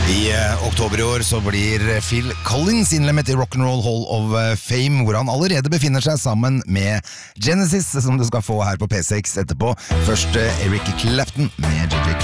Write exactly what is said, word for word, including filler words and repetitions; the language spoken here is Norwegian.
I uh, oktober i år så blir Phil Collins innlemmet i Rock'n'Roll Hall of Fame, hvor han allerede befinner seg sammen med Genesis, som du skal få her på P seks etterpå. Først uh, Eric Clapton med J J